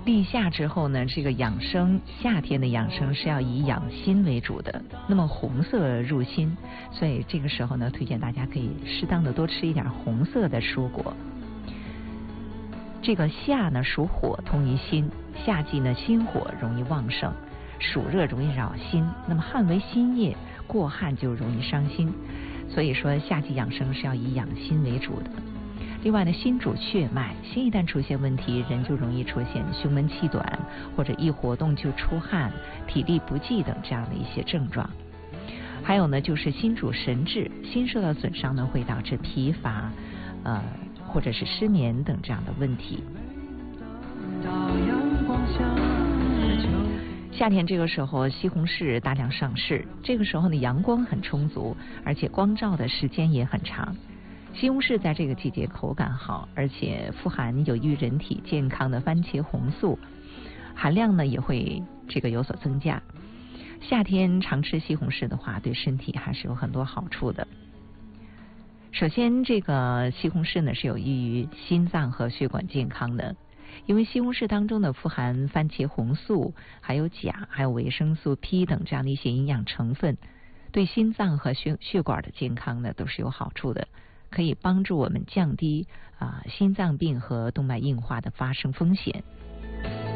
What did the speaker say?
立夏之后呢，这个养生，夏天的养生是要以养心为主的。那么红色入心，所以这个时候呢，推荐大家可以适当的多吃一点红色的蔬果。这个夏呢属火，通于心，夏季呢心火容易旺盛，暑热容易扰心，那么汗为心液，过汗就容易伤心，所以说夏季养生是要以养心为主的。另外呢，心主血脉，心一旦出现问题，人就容易出现胸闷气短，或者一活动就出汗、体力不济等这样的一些症状。还有呢，就是心主神志，心受到损伤呢，会导致疲乏，或者是失眠等这样的问题。夏天这个时候，西红柿大量上市，这个时候呢，阳光很充足，而且光照的时间也很长。西红柿在这个季节口感好，而且富含有益于人体健康的番茄红素，含量呢也会有所增加。夏天常吃西红柿的话，对身体还是有很多好处的。首先，这个西红柿呢是有益于心脏和血管健康的，因为西红柿当中呢富含番茄红素，还有钾，还有维生素 P 等这样的一些营养成分，对心脏和血管的健康呢都是有好处的。可以帮助我们降低心脏病和动脉硬化的发生风险。